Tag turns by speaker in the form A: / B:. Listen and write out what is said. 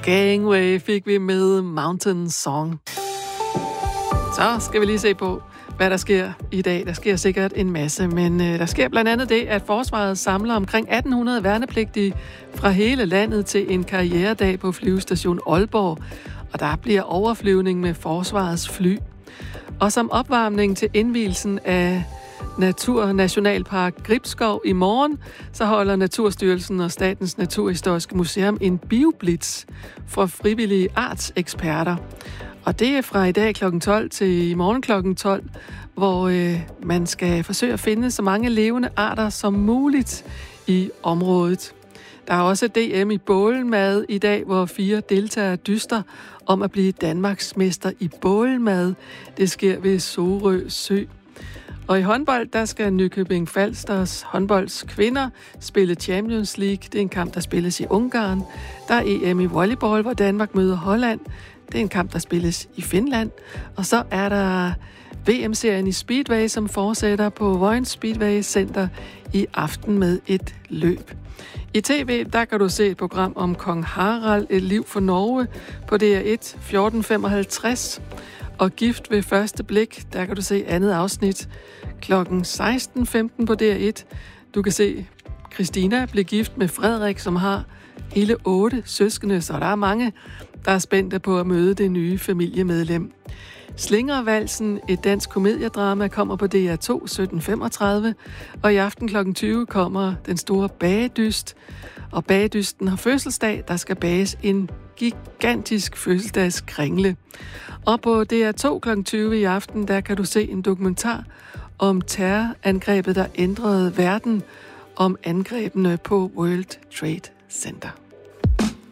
A: Gangway fik vi med Mountain Song. Så skal vi lige se på, hvad der sker i dag. Der sker sikkert en masse, men der sker blandt andet det, at Forsvaret samler omkring 1800 værnepligtige fra hele landet til en karrieredag på flyvestation Aalborg, og der bliver overflyvning med Forsvarets fly. Og som opvarmning til indvielsen af Naturnationalpark Gribskov i morgen, så holder Naturstyrelsen og Statens Naturhistoriske Museum en bioblitz for frivillige artseksperter. Og det er fra i dag kl. 12 til i morgen kl. 12, hvor man skal forsøge at finde så mange levende arter som muligt i området. Der er også DM i bålmad i dag, hvor 4 deltagere dyster om at blive Danmarksmester i bålmad. Det sker ved Sorø Sø. Og i håndbold, der skal Nykøbing Falsters håndboldskvinder spille Champions League. Det er en kamp, der spilles i Ungarn. Der er EM i volleyball, hvor Danmark møder Holland. Det er en kamp, der spilles i Finland. Og så er der VM-serien i Speedway, som fortsætter på Vojens Speedway Center i aften med et løb. I tv, der kan du se et program om Kong Harald, et liv for Norge, på DR1 14:55. Og Gift ved første blik, der kan du se andet afsnit kl. 16:15 på DR1. Du kan se Christina blive gift med Frederik, som har hele 8 søskende, så der er mange, der er spændte på at møde det nye familiemedlem. Slingervalsen, et dansk komediedrama, kommer på DR2 17:35, og i aften kl. 20 kommer den store bagedyst. Og bagedysten har fødselsdag, der skal bages en gigantisk fødselsdagskringle. Og på DR2 kl. 20 i aften, der kan du se en dokumentar om terrorangrebet, der ændrede verden, om angrebene på World Trade Center.